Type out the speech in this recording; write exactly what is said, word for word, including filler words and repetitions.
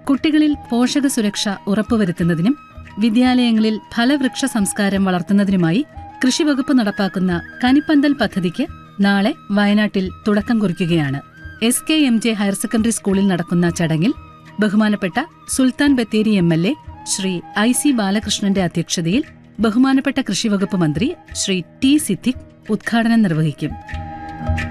കുട്ടികളിൽ പോഷക സുരക്ഷ ഉറപ്പുവരുത്തുന്നതിനും വിദ്യാലയങ്ങളിൽ ഫലവൃക്ഷ സംസ്കാരം വളർത്തുന്നതിനുമായി കൃഷിവകുപ്പ് നടപ്പാക്കുന്ന കനിപ്പന്തൽ പദ്ധതിക്ക് നാളെ വയനാട്ടിൽ തുടക്കം കുറിക്കുകയാണ്. S K M J higher secondary സ്കൂളിൽ നടക്കുന്ന ചടങ്ങിൽ ബഹുമാനപ്പെട്ട Sultan Bathery M L A Shri I C ബാലകൃഷ്ണന്റെ അധ്യക്ഷതയിൽ ബഹുമാനപ്പെട്ട കൃഷിവകുപ്പ് മന്ത്രി ശ്രീ ടി സിദ്ദിഖ് ഉദ്ഘാടനം നിർവഹിക്കും.